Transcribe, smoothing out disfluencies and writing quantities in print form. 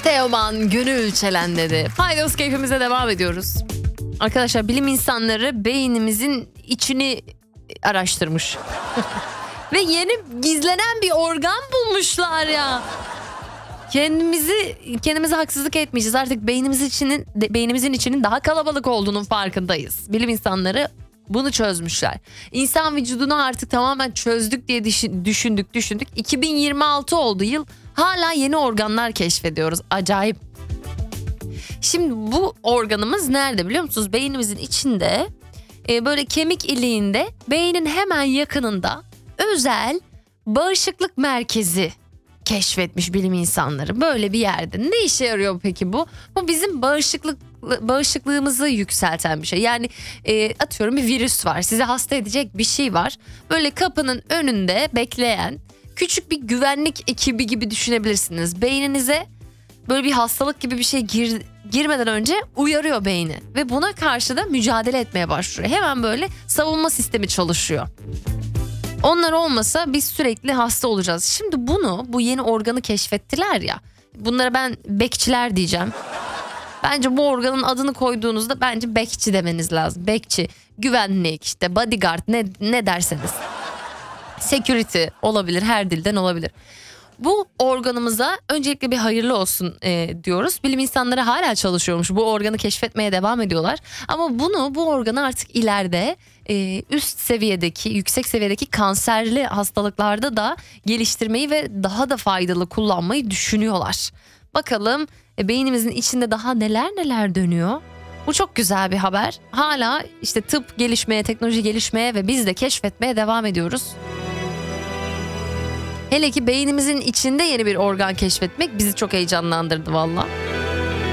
Teoman Gönül Çelenleri. Faydalı keyfimize devam ediyoruz. Arkadaşlar bilim insanları beynimizin içini araştırmış. Ve yeni gizlenen bir organ bulmuşlar ya. Kendimize haksızlık etmeyeceğiz. Artık beynimizin içinin daha kalabalık olduğunun farkındayız. Bilim insanları bunu çözmüşler. İnsan vücudunu artık tamamen çözdük diye düşündük. 2026 oldu yıl. Hala yeni organlar keşfediyoruz. Acayip. Şimdi bu organımız nerede biliyor musunuz? Beynimizin içinde, böyle kemik iliğinde, beynin hemen yakınında özel bağışıklık merkezi keşfetmiş bilim insanları. Böyle bir yerde. Ne işe yarıyor peki bu? Bu bizim bağışıklığımızı yükselten bir şey. Yani atıyorum bir virüs var. Sizi hasta edecek bir şey var. Böyle kapının önünde bekleyen küçük bir güvenlik ekibi gibi düşünebilirsiniz. Beyninize böyle bir hastalık gibi bir şey girmeden önce uyarıyor beyni. Ve buna karşı da mücadele etmeye başlıyor. Hemen böyle savunma sistemi çalışıyor. Onlar olmasa biz sürekli hasta olacağız. Şimdi bu yeni organı keşfettiler ya. Bunlara ben bekçiler diyeceğim. Bence bu organın adını koyduğunuzda bence bekçi demeniz lazım. Bekçi, güvenlik, işte bodyguard ne derseniz. Security olabilir, her dilden olabilir. Bu organımıza öncelikle bir hayırlı olsun diyoruz. Bilim insanları hala çalışıyormuş. Bu organı keşfetmeye devam ediyorlar. Ama bu organı artık ileride yüksek seviyedeki kanserli hastalıklarda da geliştirmeyi ve daha da faydalı kullanmayı düşünüyorlar. Bakalım beynimizin içinde daha neler dönüyor. Bu çok güzel bir haber. Hala işte tıp gelişmeye, teknoloji gelişmeye ve biz de keşfetmeye devam ediyoruz. Hele ki beynimizin içinde yeni bir organ keşfetmek bizi çok heyecanlandırdı valla.